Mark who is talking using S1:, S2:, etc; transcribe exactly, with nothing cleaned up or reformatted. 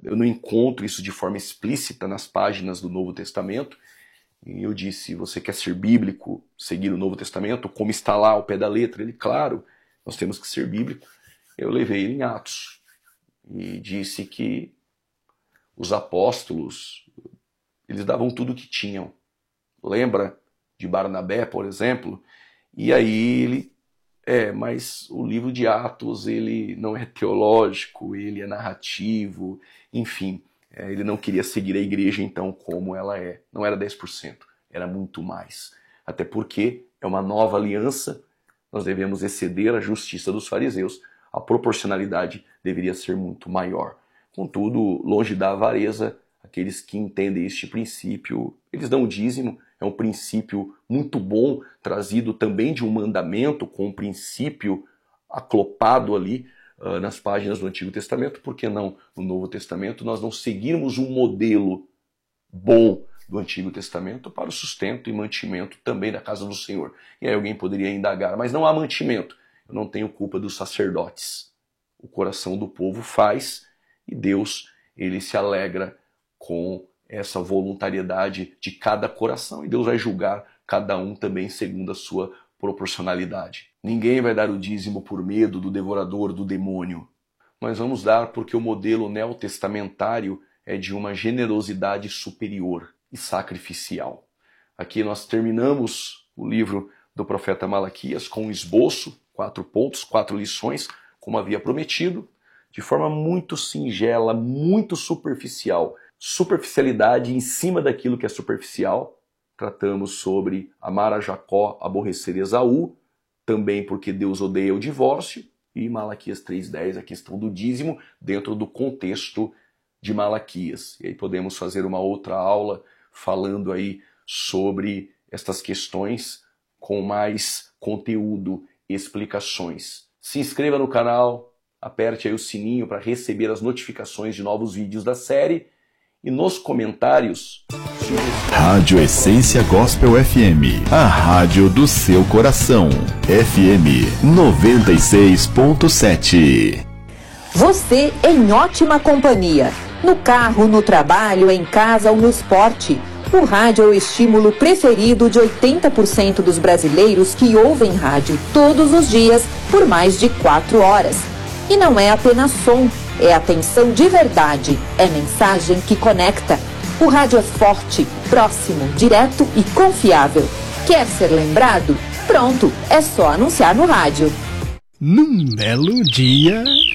S1: eu não encontro isso de forma explícita nas páginas do Novo Testamento. E eu disse, você quer ser bíblico, seguir o Novo Testamento, como está lá ao pé da letra? Ele, claro, nós temos que ser bíblico. Eu levei ele em Atos e disse que os apóstolos, eles davam tudo o que tinham. Lembra de Barnabé, por exemplo? E aí ele, é, mas o livro de Atos, ele não é teológico, ele é narrativo, enfim. É, ele não queria seguir a igreja, então, como ela é. Não era dez por cento, era muito mais. Até porque é uma nova aliança, nós devemos exceder a justiça dos fariseus, a proporcionalidade deveria ser muito maior. Contudo, longe da avareza, aqueles que entendem este princípio, eles dão o dízimo, é um princípio muito bom, trazido também de um mandamento, com um princípio aclopado ali uh, nas páginas do Antigo Testamento. Por que não no Novo Testamento nós não seguirmos um modelo bom do Antigo Testamento para o sustento e mantimento também da casa do Senhor? E aí alguém poderia indagar, mas não há mantimento. Eu não tenho culpa dos sacerdotes. O coração do povo faz e Deus, ele se alegra com essa voluntariedade de cada coração, e Deus vai julgar cada um também segundo a sua proporcionalidade. Ninguém vai dar o dízimo por medo do devorador, do demônio. Nós vamos dar porque o modelo neotestamentário é de uma generosidade superior e sacrificial. Aqui nós terminamos o livro do profeta Malaquias com um esboço, quatro pontos, quatro lições, como havia prometido, de forma muito singela, muito superficial. Superficialidade em cima daquilo que é superficial. Tratamos sobre amar a Jacó, aborrecer Esaú, também porque Deus odeia o divórcio, e Malaquias três dez, a questão do dízimo, dentro do contexto de Malaquias. E aí podemos fazer uma outra aula falando aí sobre estas questões com mais conteúdo e explicações. Se inscreva no canal, aperte aí o sininho para receber as notificações de novos vídeos da série. E nos comentários...
S2: Rádio Essência Gospel F M, a rádio do seu coração. F M noventa e seis ponto sete.
S3: Você em ótima companhia. No carro, no trabalho, em casa ou no esporte. O rádio é o estímulo preferido de oitenta por cento dos brasileiros que ouvem rádio todos os dias por mais de quatro horas. E não é apenas som, é atenção de verdade, é mensagem que conecta. O rádio é forte, próximo, direto e confiável. Quer ser lembrado? Pronto, é só anunciar no rádio.
S4: Num belo dia...